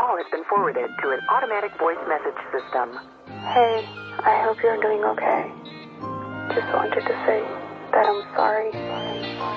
call has been forwarded to an automatic voice message system. Hey, I hope you're doing okay. Just wanted to say that I'm sorry.